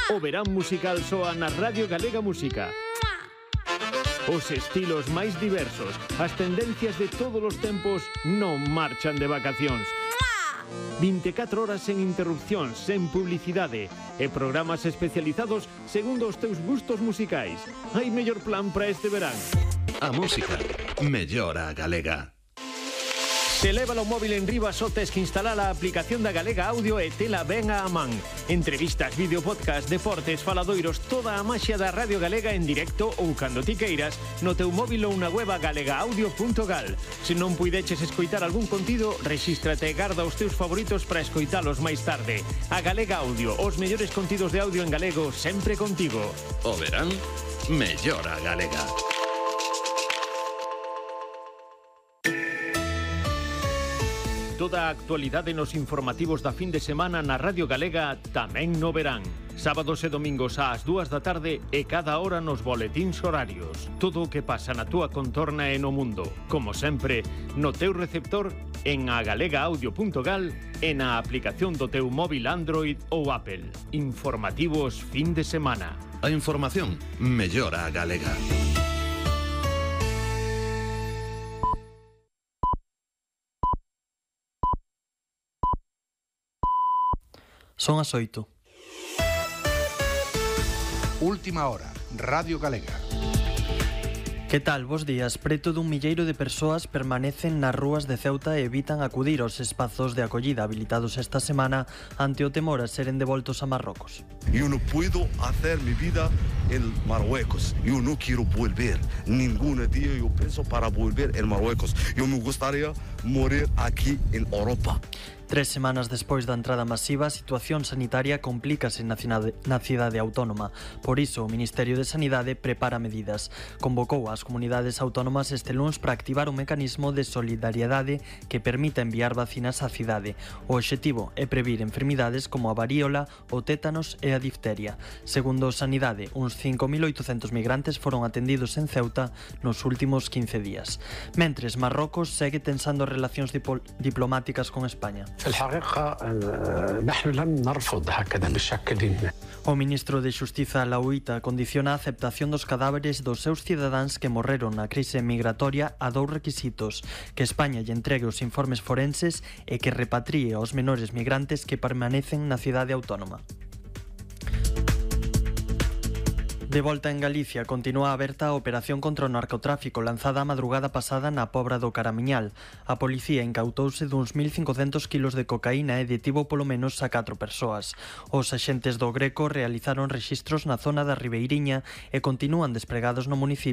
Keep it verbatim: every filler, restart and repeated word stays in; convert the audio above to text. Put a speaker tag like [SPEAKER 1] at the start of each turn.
[SPEAKER 1] O verán musical soa na Radio Galega Música. Os estilos máis diversos, as tendencias de todos os tempos non marchan de vacacións. vinte e catro horas sen interrupcións, sen publicidade e programas especializados segundo os teus gustos musicais. Hai mellor plan para este verán.
[SPEAKER 2] A música mellora a galega.
[SPEAKER 1] Se leva o móvil en riba só tes que instalar a aplicación da Galega Audio e tela ben a man. Entrevistas, vídeo, podcast, deportes, faladoiros, toda a maxia da Radio Galega en directo ou cando ti queiras no teu móvil ou na web galega audio punto gal. Se non puideches escoitar algún contido, rexístrate e garda os teus favoritos para escoitalos máis tarde. A Galega Audio, os mellores contidos de audio en galego sempre contigo.
[SPEAKER 2] O verán mellora a galega.
[SPEAKER 1] Toda a actualidade nos informativos da fin de semana na Radio Galega tamén no verán. Sábados e domingos ás dúas da tarde e cada hora nos boletíns horarios. Todo o que pasa na túa contorna e no mundo. Como sempre, no teu receptor, en a galega audio punto gal e na aplicación do teu móvil Android ou Apple. Informativos fin de semana.
[SPEAKER 2] A información mellora a galega.
[SPEAKER 3] Son as oito.
[SPEAKER 4] Última hora, Radio Galega.
[SPEAKER 3] Que tal? Bos días. Preto dun milleiro de persoas permanecen nas rúas de Ceuta e evitan acudir aos espazos de acollida habilitados esta semana ante o temor a seren devoltos a Marrocos.
[SPEAKER 5] Yo no puedo hacer mi vida en Marruecos. Yo no quiero volver. Ningún día yo pienso para volver en Marruecos. Yo me gustaría morir aquí en Europa.
[SPEAKER 3] Tres semanas despois da entrada masiva, a situación sanitaria complícase na cidade, na cidade autónoma. Por iso, o Ministerio de Sanidade prepara medidas. Convocou ás comunidades autónomas este luns para activar un mecanismo de solidariedade que permita enviar vacinas á cidade. O obxectivo é previr enfermidades como a varíola, o tétanos e a difteria. Segundo Sanidade, uns cinco mil oitocentos migrantes foron atendidos en Ceuta nos últimos quince días. Mentres, Marrocos segue tensando relacións diplomáticas con España.
[SPEAKER 6] في الحقيقة نحن لم نرفض هكذا بشكل.
[SPEAKER 3] O ministro de Xustiza Lauita condiciona a aceptación dos cadáveres dos seus cidadáns que morreron na crise migratoria a dous requisitos: que España lle entregue os informes forenses e que repatrie aos menores migrantes que permanecen na cidade autónoma. De volta en Galicia, continúa aberta a operación contra o narcotráfico lanzada a madrugada pasada na Pobra do Caramiñal. A policía incautouse duns mil cincocentos kilos de cocaína e detivo polo menos a catro persoas. Os axentes do Greco realizaron rexistros na zona da Ribeiriña e continúan despregados no municipio